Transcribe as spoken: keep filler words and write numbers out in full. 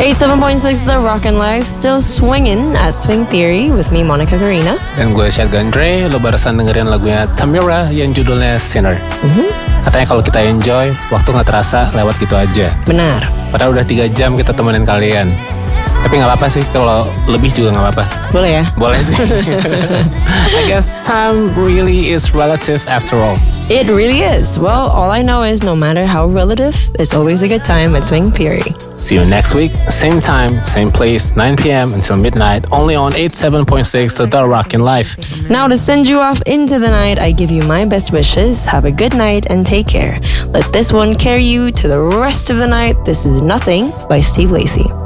eighty-seven point six The Rock and Life, still swinging at Swing Theory with me, Monica Karina. Dan gue Shadgan Dre. Lo barusan dengerin lagunya Tamira yang judulnya Sinner. Mm-hmm. Katanya kalau kita enjoy, waktu gak terasa lewat gitu aja. Benar. Padahal udah tiga jam kita temenin kalian. Tapi gak apa-apa sih, kalau lebih juga gak apa-apa. Boleh ya? Boleh sih. I guess time really is relative after all. It really is. Well, all I know is no matter how relative, it's always a good time at Swing Theory. See you next week, same time, same place, nine p.m. until midnight, only on eighty-seven point six The Rockin' Life. Now to send you off into the night, I give you my best wishes. Have a good night and take care. Let this one carry you to the rest of the night. This is Nothing by Steve Lacy.